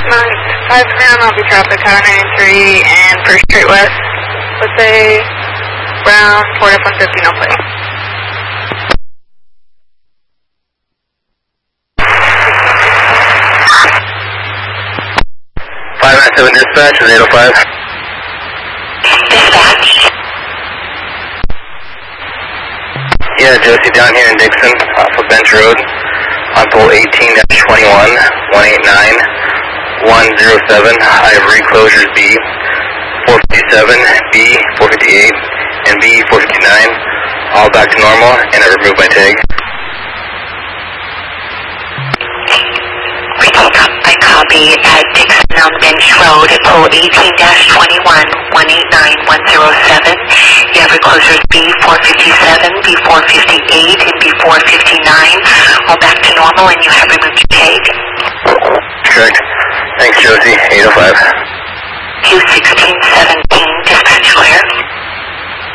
I'll be traffic, Tower 93 and First Street West. Let's say Brown, Ford F-150, no plate. 597 dispatch is 805. Dispatch. Yeah, Josie down here in Dixon, off of Bench Road, on pole 18-21, 189-107, high reclosures B, 457, B, 458, and B, 459, all back to normal, and I removed my tag. I copy at Dixon on Bench Road at pole 18-21, 189-107. You have reclosures B457, B458, and B459. All back to normal, and you have removed your tag. Correct. Thanks, Josie. 805. Q167.